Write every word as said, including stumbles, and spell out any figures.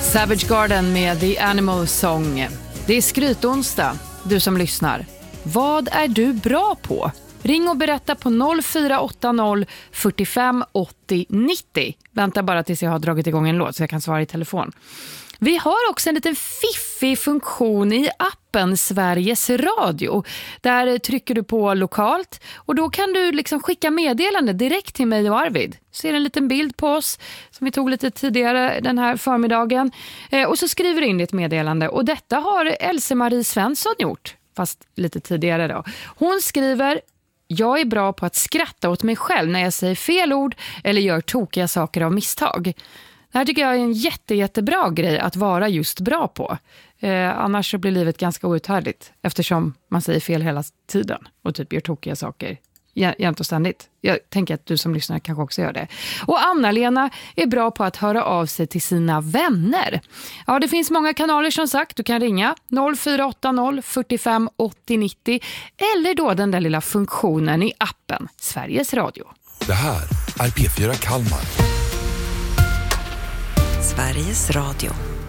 Savage Garden med The Animal Song. Det är skrytonsdag, du som lyssnar. Vad är du bra på? Ring och berätta på noll fyra åtta noll fyrtiofem åttio nittio. Vänta bara tills jag har dragit igång en låt så jag kan svara i telefon. Vi har också en liten fiffig funktion i appen Sveriges Radio. Där trycker du på lokalt och då kan du liksom skicka meddelande direkt till mig och Arvid. Ser en liten bild på oss som vi tog lite tidigare den här förmiddagen. Eh, och så skriver du in ditt meddelande. Och detta har Else-Marie Svensson gjort, fast lite tidigare då. Hon skriver: jag är bra på att skratta åt mig själv när jag säger fel ord eller gör tokiga saker av misstag. Det här tycker jag är en jätte, jättebra grej att vara just bra på. Eh, annars så blir livet ganska outhärdligt eftersom man säger fel hela tiden och typ gör tokiga saker jämt och ständigt. Jag tänker att du som lyssnar kanske också gör det. Och Anna-Lena är bra på att höra av sig till sina vänner. Ja, det finns många kanaler som sagt. Du kan ringa noll fyra åtta noll fyrtiofem åttio nittio eller då den där lilla funktionen i appen Sveriges Radio. Det här är P fyra Kalmar. Sveriges Radio.